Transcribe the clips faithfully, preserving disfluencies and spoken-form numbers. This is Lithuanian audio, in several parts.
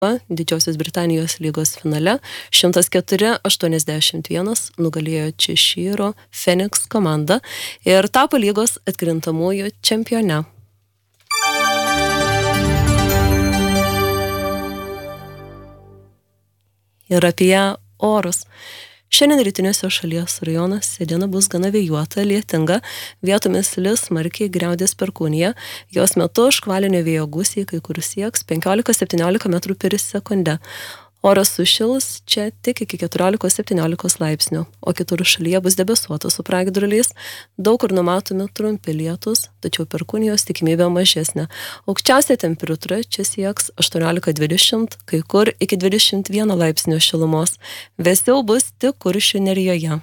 Didžiosios Britanijos lygos finale šimtas keturi aštuoniasdešimt vienas nugalėjo Češyro Phoenix komandą ir tapo lygos atkrintamųjų čempione. Ir apie orus. Šiandien rytiniuose šalies rajonuose diena bus gana vėjuota, lietinga, vietomis lis smarkiai griaudės perkūnija, jos metu škvalinio vėjo gūsiai kai kur sieks penkiolika septyniolika metrų per sekundę. Oras sušils čia tik iki keturiolikos septyniolikos laipsnių, o kitur šalyje bus debesuota su pragiedruliais, daug kur numatomi trumpi lietūs, tačiau perkūnijos tikimybė mažesnė. Aukščiausia temperatūra čia sieks aštuoniolika dvidešimt, kai kur iki dvidešimt vieno laipsnio šilumos. Vėsiau bus tik Kuršių nerijoje.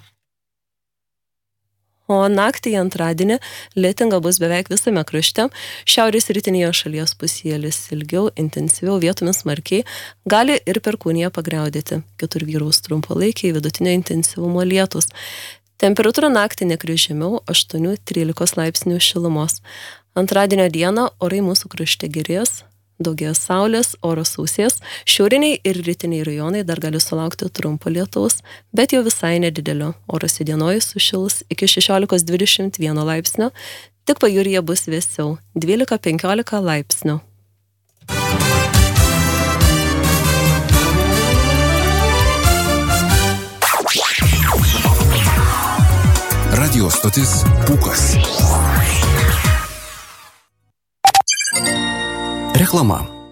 O naktį į antradienį lietinga bus beveik visame krašte, šiaurės rytinėje šalies pusėje lis ilgiau, intensyviau, vietomis smarkiai, gali ir perkūnija pagriaudėti. Kitur vyraus trumpalaikiai vidutinio intensyvumo lietūs. Temperatūra naktį nekris žemiau aštuoni trylika laipsnių šilumos. Antradienio dieną orai mūsų krašte gerės, daugės saulės, oras sausės, šiauriniai ir rytiniai rajonai dar gali sulaukti trumpo lietaus, bet jau visai nedidelio. Oras įdienojus sušils iki šešiolikos dvidešimt vieno laipsnio, tik pajūryje bus vėsiau dvylika penkiolika laipsnių. Radio stotis Pūkas. Reklama.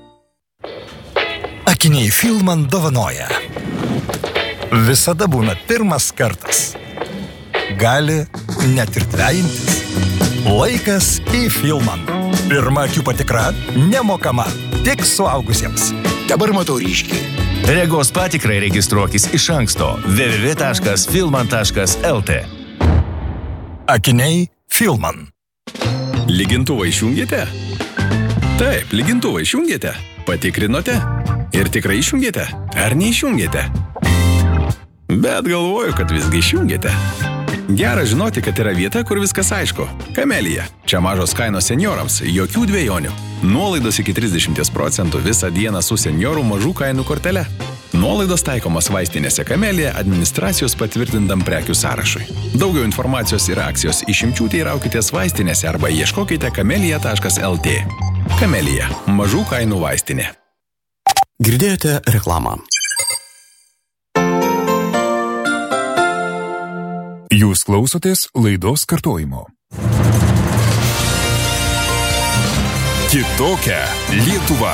Akiniai Filman dovanoja. Visada būna pirmas kartas. Gali net ir dvejintis. Laikas į Filman. Pirma akių patikra nemokama, tik suaugusiems. Dabar matau ryškiai. Regos patikrai registruokis iš anksto w w w taškas filman taškas l t. Akiniai Filman. Lygintuvą išjungėte? Taip, lygintuvą išjungėte, patikrinote ir tikrai išjungėte, ar neišjungėte? Bet galvoju, kad visgi išjungėte. Gera žinoti, kad yra vieta, kur viskas aišku. Kamelija. Čia mažos kainos seniorams, jokių dvejonių. Nuolaidos iki trisdešimt procentų visą dieną su seniorų mažų kainų kortele. Nuolaidos taikomos vaistinėse Kamelija administracijos patvirtintam prekių sąrašui. Daugiau informacijos ir akcijos išimčių teiraukitės vaistinėse arba ieškokite kamelija taškas l t. Kamelija. Mažų kainų vaistinė. Girdėjote reklamą. Jūs klausotės laidos kartojimo. Kitokia Lietuva.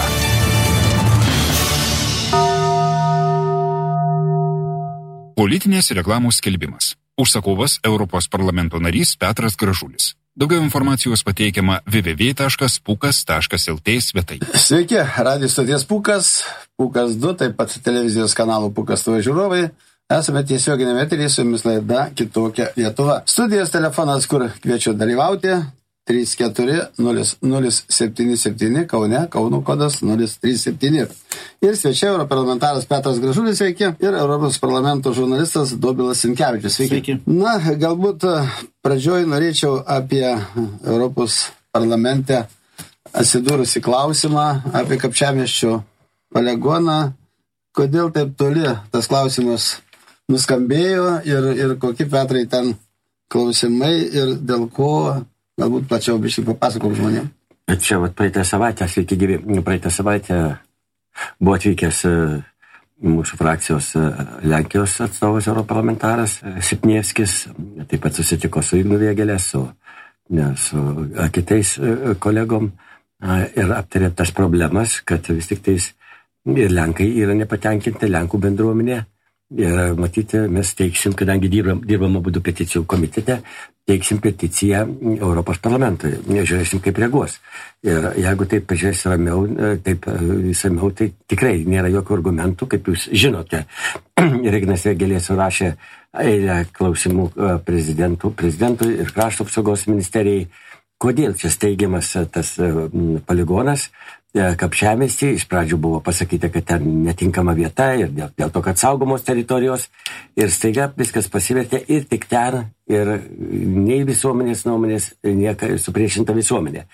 Politinės reklamos skelbimas. Užsakovas Europos parlamento narys Petras Gražulis. Daugiau informacijos pateikiama w w w taškas pūkas taškas l t svetainėje. Sveiki, radio stoties Pūkas, Pūkas du, taip pat televizijos kanalų Pūkas du žiūrovai. Esame tiesioginėme eteryje, su jumis laida Kitokia Lietuva. Studijos telefonas, kur kviečiu dalyvauti, trys keturi nulis nulis septyni septyni, Kaune, Kauno kodas nulis trys septyni. Ir svečiai europarlamentaras Petras Gražulis, sveiki, ir Europos parlamento žurnalistas Dobilas Sinkevičius, sveiki. sveiki. Na, galbūt pradžioj norėčiau apie Europos parlamente atsidūrusi klausimą apie Kapčiamiesčio poligoną. Kodėl taip toli tas klausimas nuskambėjo ir, ir kokie, Petrai, ten klausimai ir dėl ko, galbūt plačiau biškai papasakok žmonėm. Čia vat praeitą savaitę, sveiki gyvi, praeitą savaitę buvo atvykęs mūsų frakcijos Lenkijos atstovas europarlamentaras Sipnievskis, taip pat susitiko su Ignu Vėgėle, su, ne, su kitais kolegom ir aptarė tas problemas, kad vis tik tais ir Lenkai yra nepatenkinti, Lenkų bendruomenė. Ir matyti, mes teiksim, kadangi dirbam, dirbam abudu peticijų komitete, teiksim peticiją Europos parlamentui. Žiūrėsim, kaip reaguos. Ir jeigu taip pažiūrės ramiau, taip visamiau, tai tikrai nėra jokių argumentų, kaip jūs žinote. Ignas Vėgėlė surašė eilę klausimų prezidentų, prezidentui ir krašto apsaugos ministerijai. Kodėl čia steigiamas tas poligonas Kapčiamiesty? Iš pradžių buvo pasakyta, kad ten netinkama vieta ir dėl, dėl to, kad saugomos teritorijos, ir staiga viskas pasivertė ir tik ten, ir nei visuomenės nuomonės, nieka supriešinta visuomenė.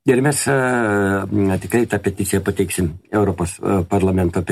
Ir mes tikrai tą peticiją pateiksim Europos parlamento